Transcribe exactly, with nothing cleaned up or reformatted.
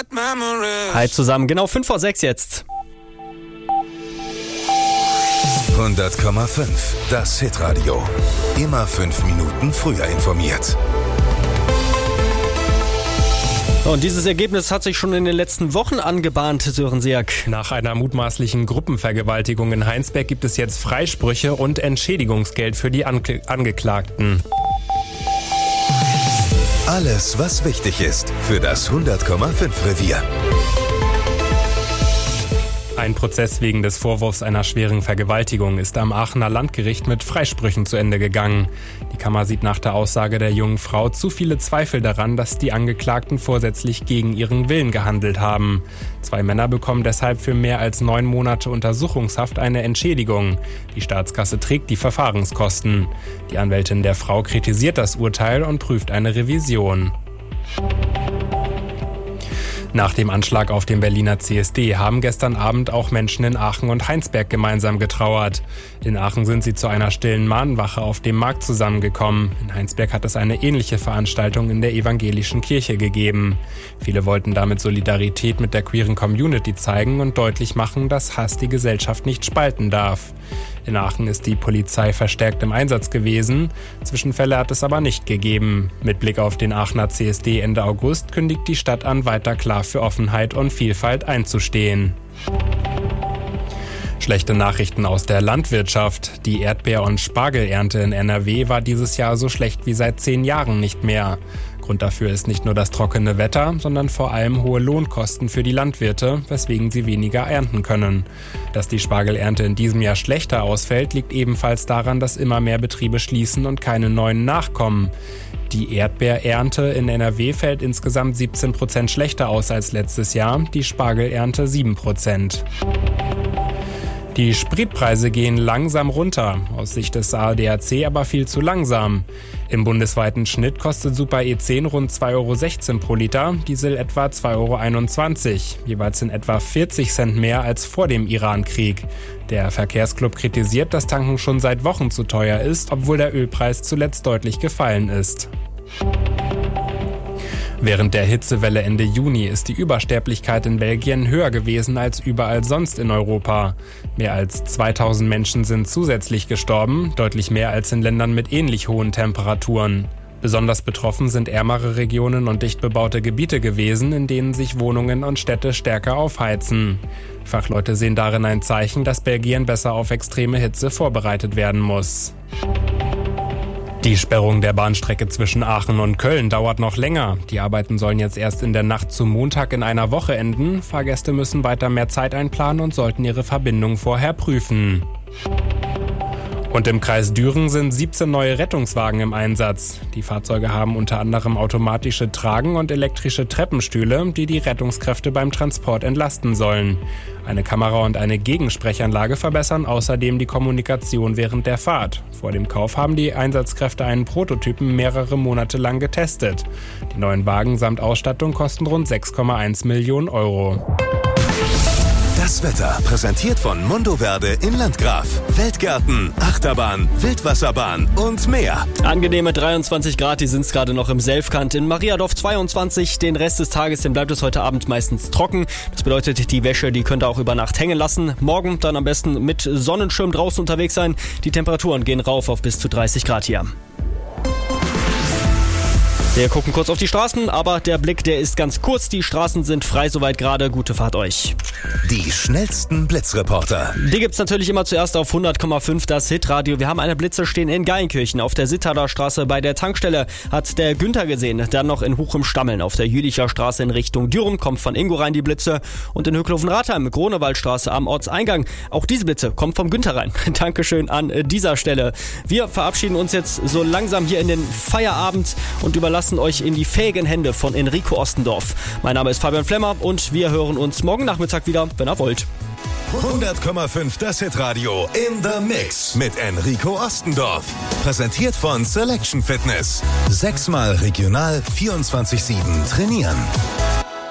Hi zusammen, genau fünf vor sechs jetzt. hundert Komma fünf, das Hitradio. Immer fünf Minuten früher informiert. Und dieses Ergebnis hat sich schon in den letzten Wochen angebahnt, Sören Seak. Nach einer mutmaßlichen Gruppenvergewaltigung in Heinsberg gibt es jetzt Freisprüche und Entschädigungsgeld für die Ange- Angeklagten. Alles, was wichtig ist für das hundert Komma fünf Revier. Ein Prozess wegen des Vorwurfs einer schweren Vergewaltigung ist am Aachener Landgericht mit Freisprüchen zu Ende gegangen. Die Kammer sieht nach der Aussage der jungen Frau zu viele Zweifel daran, dass die Angeklagten vorsätzlich gegen ihren Willen gehandelt haben. Zwei Männer bekommen deshalb für mehr als neun Monate Untersuchungshaft eine Entschädigung. Die Staatskasse trägt die Verfahrenskosten. Die Anwältin der Frau kritisiert das Urteil und prüft eine Revision. Nach dem Anschlag auf den Berliner C S D haben gestern Abend auch Menschen in Aachen und Heinsberg gemeinsam getrauert. In Aachen sind sie zu einer stillen Mahnwache auf dem Markt zusammengekommen. In Heinsberg hat es eine ähnliche Veranstaltung in der evangelischen Kirche gegeben. Viele wollten damit Solidarität mit der queeren Community zeigen und deutlich machen, dass Hass die Gesellschaft nicht spalten darf. In Aachen ist die Polizei verstärkt im Einsatz gewesen. Zwischenfälle hat es aber nicht gegeben. Mit Blick auf den Aachener C S D Ende August kündigt die Stadt an, weiter klar für Offenheit und Vielfalt einzustehen. Schlechte Nachrichten aus der Landwirtschaft. Die Erdbeer- und Spargelernte in N R W war dieses Jahr so schlecht wie seit zehn Jahren nicht mehr. Grund dafür ist nicht nur das trockene Wetter, sondern vor allem hohe Lohnkosten für die Landwirte, weswegen sie weniger ernten können. Dass die Spargelernte in diesem Jahr schlechter ausfällt, liegt ebenfalls daran, dass immer mehr Betriebe schließen und keine neuen nachkommen. Die Erdbeerernte in N R W fällt insgesamt siebzehn Prozent schlechter aus als letztes Jahr, die Spargelernte sieben Prozent. Die Spritpreise gehen langsam runter, aus Sicht des A D A C aber viel zu langsam. Im bundesweiten Schnitt kostet Super E zehn rund zwei Euro sechzehn pro Liter, Diesel etwa zwei Euro einundzwanzig, jeweils in etwa vierzig Cent mehr als vor dem Iran-Krieg. Der Verkehrsclub kritisiert, dass Tanken schon seit Wochen zu teuer ist, obwohl der Ölpreis zuletzt deutlich gefallen ist. Während der Hitzewelle Ende Juni ist die Übersterblichkeit in Belgien höher gewesen als überall sonst in Europa. Mehr als zweitausend Menschen sind zusätzlich gestorben, deutlich mehr als in Ländern mit ähnlich hohen Temperaturen. Besonders betroffen sind ärmere Regionen und dicht bebaute Gebiete gewesen, in denen sich Wohnungen und Städte stärker aufheizen. Fachleute sehen darin ein Zeichen, dass Belgien besser auf extreme Hitze vorbereitet werden muss. Die Sperrung der Bahnstrecke zwischen Aachen und Köln dauert noch länger. Die Arbeiten sollen jetzt erst in der Nacht zum Montag in einer Woche enden. Fahrgäste müssen weiter mehr Zeit einplanen und sollten ihre Verbindung vorher prüfen. Und im Kreis Düren sind siebzehn neue Rettungswagen im Einsatz. Die Fahrzeuge haben unter anderem automatische Tragen- und elektrische Treppenstühle, die die Rettungskräfte beim Transport entlasten sollen. Eine Kamera und eine Gegensprechanlage verbessern außerdem die Kommunikation während der Fahrt. Vor dem Kauf haben die Einsatzkräfte einen Prototypen mehrere Monate lang getestet. Die neuen Wagen samt Ausstattung kosten rund sechs Komma eins Millionen Euro. Das Wetter präsentiert von Mundo Verde in Landgraf. Weltgärten, Achterbahn, Wildwasserbahn und mehr. Angenehme dreiundzwanzig Grad, die sind es gerade noch im Selfkant. In Mariadorf zweiundzwanzig. Den Rest des Tages, den bleibt es heute Abend meistens trocken. Das bedeutet, die Wäsche, die könnt ihr auch über Nacht hängen lassen. Morgen dann am besten mit Sonnenschirm draußen unterwegs sein. Die Temperaturen gehen rauf auf bis zu dreißig Grad hier. Wir gucken kurz auf die Straßen, aber der Blick, der ist ganz kurz. Die Straßen sind frei soweit gerade. Gute Fahrt euch. Die schnellsten Blitzreporter. Die gibt's natürlich immer zuerst auf hundert Komma fünf, das Hitradio. Wir haben eine Blitze stehen in Geilenkirchen. Auf der Sittader Straße bei der Tankstelle hat der Günther gesehen. Dann noch in Huchem-Stammeln. Auf der Jülicher Straße in Richtung Düren kommt von Ingo rein die Blitze. Und in Höcklofen-Ratheim, Grunewaldstraße am Ortseingang. Auch diese Blitze kommt vom Günther rein. Dankeschön an dieser Stelle. Wir verabschieden uns jetzt so langsam hier in den Feierabend und überlassen euch in die fähigen Hände von Enrico Ostendorf. Mein Name ist Fabian Flemmer und wir hören uns morgen Nachmittag wieder, wenn ihr wollt. hundert Komma fünf das Hitradio in the Mix mit Enrico Ostendorf. Präsentiert von Selection Fitness. Sechsmal regional vierundzwanzig sieben trainieren.